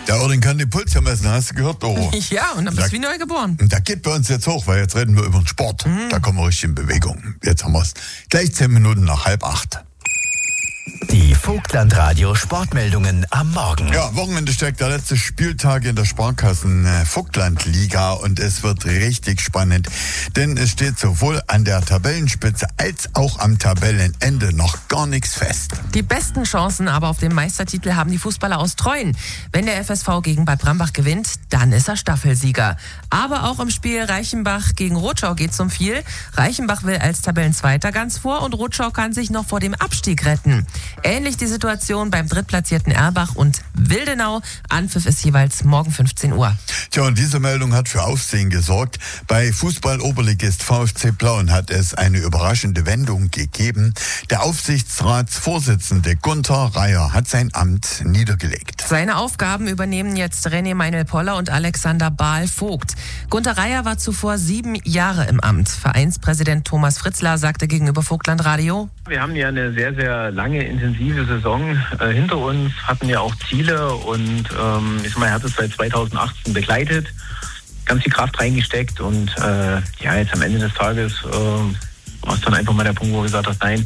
Der Ording kann den Puls ja messen, hast du gehört, Doro? Ja, und dann bist du wie neu geboren. Da geht bei uns jetzt hoch, weil jetzt reden wir über den Sport. Da kommen wir richtig in Bewegung. Jetzt haben wir es. Gleich 10 Minuten nach 7:30. Die Vogtland-Radio Sportmeldungen am Morgen. Ja, Wochenende steckt der letzte Spieltag in der Sparkassen Vogtland-Liga und es wird richtig spannend, denn es steht sowohl an der Tabellenspitze als auch am Tabellenende noch gar nichts fest. Die besten Chancen aber auf den Meistertitel haben die Fußballer aus Treuen. Wenn der FSV gegen Bad Brambach gewinnt, dann ist er Staffelsieger. Aber auch im Spiel Reichenbach gegen Rotschau geht's um viel. Reichenbach will als Tabellenzweiter ganz vor und Rotschau kann sich noch vor dem Abstieg retten. Ähnlich die Situation beim drittplatzierten Erbach und Wildenau. Anpfiff ist jeweils morgen 15 Uhr. Tja, und diese Meldung hat für Aufsehen gesorgt. Bei Fußball-Oberligist VfC Plauen hat es eine überraschende Wendung gegeben. Der Aufsichtsratsvorsitzende Gunter Reier hat sein Amt niedergelegt. Seine Aufgaben übernehmen jetzt René Meinl-Poller und Alexander Bahl-Vogt. Gunter Reier war zuvor 7 Jahre im Amt. Vereinspräsident Thomas Fritzler sagte gegenüber Vogtland Radio: Wir haben ja eine sehr, sehr lange, intensive Saison hinter uns, hatten ja auch Ziele und er hat es seit 2018 begleitet, ganz viel Kraft reingesteckt und jetzt am Ende des Tages war es dann einfach mal der Punkt, wo er gesagt hat, nein,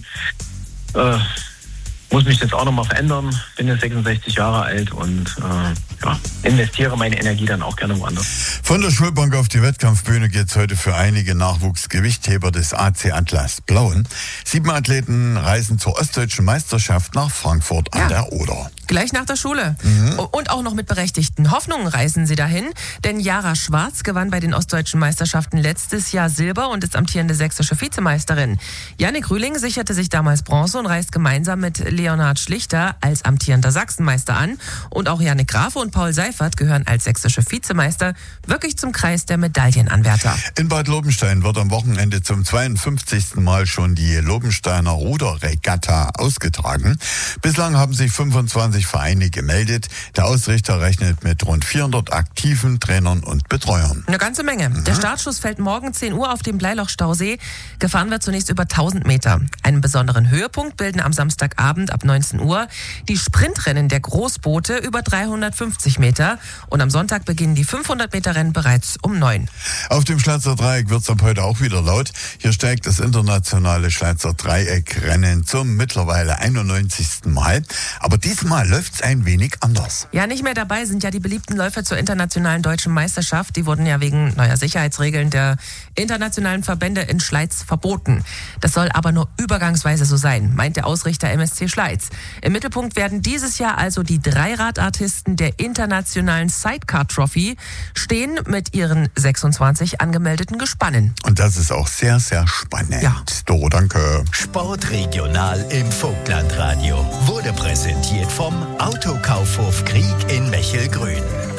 muss mich jetzt auch nochmal verändern, bin jetzt 66 Jahre alt und investiere meine Energie dann auch gerne woanders. Von der Schulbank auf die Wettkampfbühne geht's heute für einige Nachwuchsgewichtheber des AC Atlas Plauen. 7 Athleten reisen zur Ostdeutschen Meisterschaft nach Frankfurt an der Oder. Gleich nach der Schule. Und auch noch mit berechtigten Hoffnungen reisen sie dahin, denn Jara Schwarz gewann bei den Ostdeutschen Meisterschaften letztes Jahr Silber und ist amtierende sächsische Vizemeisterin. Jannik Rühling sicherte sich damals Bronze und reist gemeinsam mit Leonhard Schlichter als amtierender Sachsenmeister an. Und auch Jannik Grafe und Paul Seifert gehören als sächsische Vizemeister wirklich zum Kreis der Medaillenanwärter. In Bad Lobenstein wird am Wochenende zum 52. Mal schon die Lobensteiner Ruderregatta ausgetragen. Bislang haben sich 25 Vereine gemeldet. Der Ausrichter rechnet mit rund 400 aktiven Trainern und Betreuern. Eine ganze Menge. Der Startschuss fällt morgen 10 Uhr auf dem Bleiloch-Stausee. Gefahren wird zunächst über 1000 Meter. Einen besonderen Höhepunkt bilden am Samstagabend ab 19 Uhr die Sprintrennen der Großboote über 350 Meter. Und am Sonntag beginnen die 500 Meter Rennen bereits um 9. Auf dem Schleizer Dreieck wird es ab heute auch wieder laut. Hier steigt das internationale Schleizer Dreieck-Rennen zum mittlerweile 91. Mal. Aber diesmal läuft es ein wenig anders. Ja, nicht mehr dabei sind ja die beliebten Läufer zur internationalen deutschen Meisterschaft. Die wurden ja wegen neuer Sicherheitsregeln der internationalen Verbände in Schleiz verboten. Das soll aber nur übergangsweise so sein, meint der Ausrichter MSC Schleiz. Im Mittelpunkt werden dieses Jahr also die Dreiradartisten der internationalen Sidecar Trophy stehen mit ihren 26 angemeldeten Gespannen. Und das ist auch sehr, sehr spannend. Ja. Doro, danke. Sportregional im Vogtlandradio wurde präsentiert vom Autokaufhof Krieg in Mechelgrün.